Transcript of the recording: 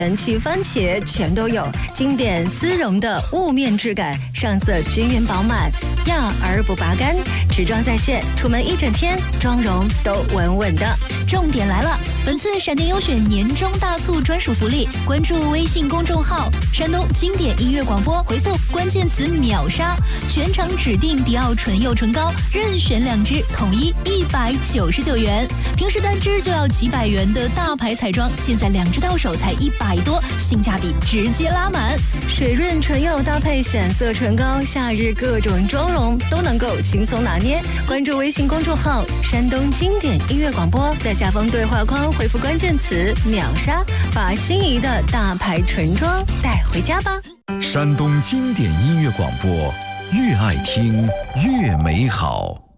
人气番茄全都有，经典丝绒的雾面质感，上色均匀饱满，压而不拔干，持妆在线，出门一整天，妆容都稳稳的。 重点来了，本次闪电优选年终大促专属福利，关注微信公众号山东经典音乐广播，回复关键词秒杀，全场指定迪奥唇釉唇膏，任选2支，统一199元。平时单支就要几百元的大牌彩妆，现在2支到手才100多，性价比直接拉满。 水润唇釉搭配显色唇膏，夏日各种妆容都能够轻松拿捏。关注微信公众号山东经典音乐广播，在下方对话框回复关键词秒杀，把心仪的大牌唇妆带回家吧。 山东经典音乐广播，越爱听越美好。